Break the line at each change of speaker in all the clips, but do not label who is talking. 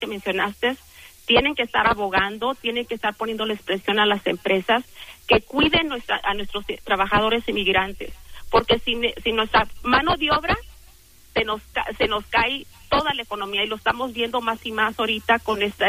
que mencionaste, tienen que estar abogando, tienen que estar poniéndoles presión a las empresas que cuiden a nuestros trabajadores inmigrantes, porque sin nuestra mano de obra se nos cae toda la economía, y lo estamos viendo más y más ahorita con en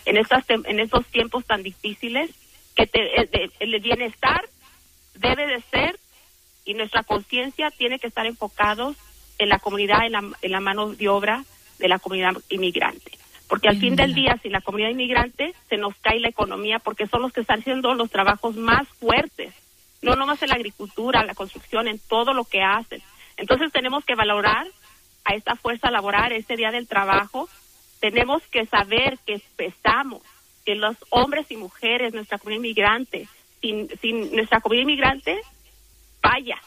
estos tiempos tan difíciles, que el bienestar debe de ser, y nuestra conciencia tiene que estar enfocados en la comunidad, en la mano de obra de la comunidad inmigrante. Porque al fin del día, sin la comunidad inmigrante, se nos cae la economía, porque son los que están haciendo los trabajos más fuertes, no nomás en la agricultura, la construcción, en todo lo que hacen. Entonces tenemos que valorar a esta fuerza laboral, este día del trabajo. Tenemos que saber que pesamos, que los hombres y mujeres, nuestra comunidad inmigrante, sin nuestra comunidad inmigrante, falla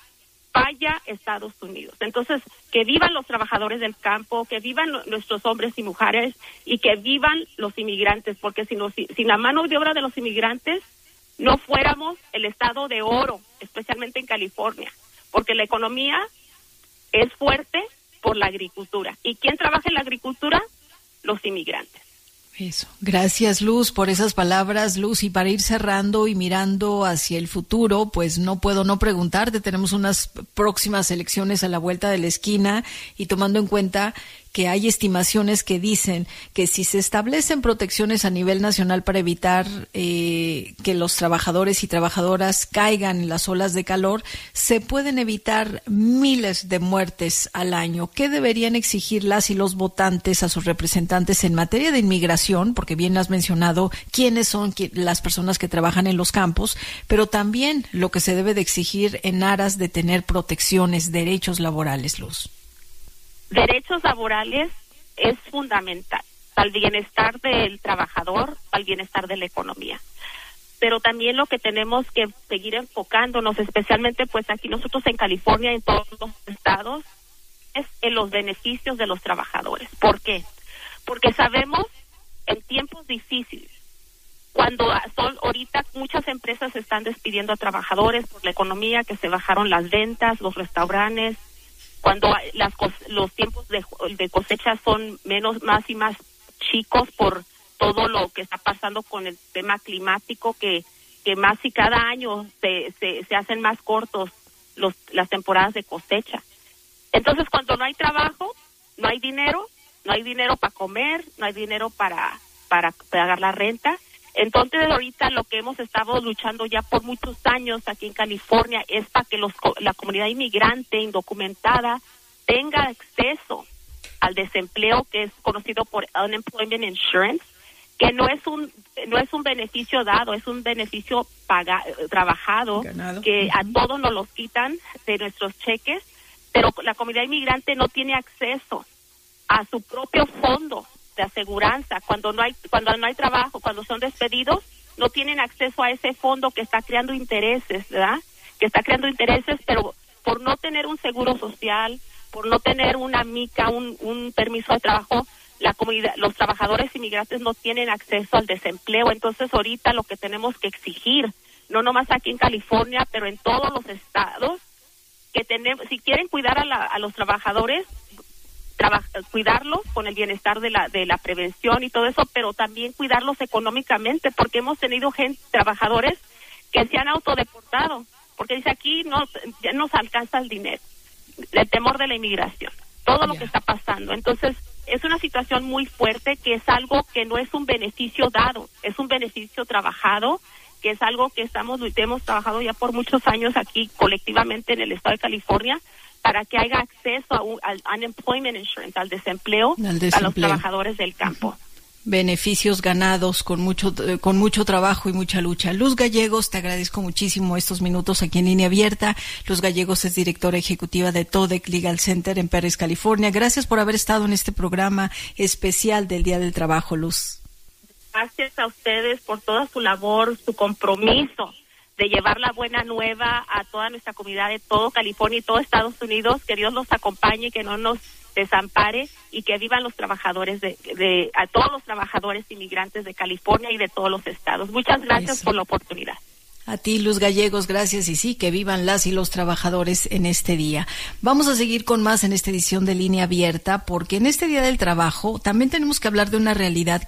Estados Unidos. Entonces, que vivan los trabajadores del campo, que vivan nuestros hombres y mujeres, y que vivan los inmigrantes, porque sin la mano de obra de los inmigrantes no fuéramos el estado de oro, especialmente en California, porque la economía es fuerte por la agricultura. ¿Y quién trabaja en la agricultura? Los inmigrantes.
Eso. Gracias, Luz, por esas palabras, Luz. Y para ir cerrando y mirando hacia el futuro, pues no puedo no preguntarte. Tenemos unas próximas elecciones a la vuelta de la esquina, y tomando en cuenta que hay estimaciones que dicen que si se establecen protecciones a nivel nacional para evitar que los trabajadores y trabajadoras caigan en las olas de calor, se pueden evitar miles de muertes al año. ¿Qué deberían exigir las y los votantes a sus representantes en materia de inmigración? Porque bien has mencionado quiénes son las personas que trabajan en los campos, pero también lo que se debe de exigir en aras de tener protecciones, derechos laborales, Luz.
Derechos laborales es fundamental para el bienestar del trabajador, para el bienestar de la economía. Pero también lo que tenemos que seguir enfocándonos, especialmente pues aquí nosotros en California, en todos los estados, es en los beneficios de los trabajadores. ¿Por qué? Porque sabemos en tiempos difíciles, cuando ahorita muchas empresas están despidiendo a trabajadores por la economía, que se bajaron las ventas, los restaurantes, cuando los tiempos de cosecha son más y más chicos por todo lo que está pasando con el tema climático, que más y cada año se hacen más cortos las temporadas de cosecha. Entonces, cuando no hay trabajo, no hay dinero para comer, no hay dinero para pagar la renta. Entonces, ahorita lo que hemos estado luchando ya por muchos años aquí en California es para que la comunidad inmigrante indocumentada tenga acceso al desempleo, que es conocido por Unemployment Insurance, que no es un beneficio dado, es un beneficio trabajado, ganado, que a todos nos los quitan de nuestros cheques, pero la comunidad inmigrante no tiene acceso a su propio fondo de aseguranza. Cuando no hay trabajo, cuando son despedidos, no tienen acceso a ese fondo que está creando intereses, ¿verdad? Que está creando intereses, pero por no tener un seguro social, por no tener una mica, un permiso de trabajo, los trabajadores inmigrantes no tienen acceso al desempleo. Entonces, ahorita lo que tenemos que exigir, no nomás aquí en California, pero en todos los estados, que si quieren cuidar a los trabajadores, cuidarlos con el bienestar de la prevención y todo eso, pero también cuidarlos económicamente, porque hemos tenido trabajadores que se han autodeportado, porque dice aquí ya nos alcanza el dinero, el temor de la inmigración, todo lo que está pasando. Entonces, es una situación muy fuerte, que es algo que no es un beneficio dado, es un beneficio trabajado, que es algo que hemos trabajado ya por muchos años aquí colectivamente en el estado de California, para que haya acceso al Unemployment Insurance, al desempleo, a los trabajadores del campo.
Beneficios ganados con mucho trabajo y mucha lucha. Luz Gallegos, te agradezco muchísimo estos minutos aquí en Línea Abierta. Luz Gallegos es directora ejecutiva de TODEC Legal Center en Perris, California. Gracias por haber estado en este programa especial del Día del Trabajo, Luz.
Gracias a ustedes por toda su labor, su compromiso de llevar la buena nueva a toda nuestra comunidad de todo California y todo Estados Unidos. Que Dios los acompañe, que no nos desampare, y que vivan los trabajadores a todos los trabajadores inmigrantes de California y de todos los estados. Muchas gracias por la oportunidad.
A ti, Luz Gallegos, gracias. Y sí, que vivan las y los trabajadores en este día. Vamos a seguir con más en esta edición de Línea Abierta, porque en este Día del Trabajo también tenemos que hablar de una realidad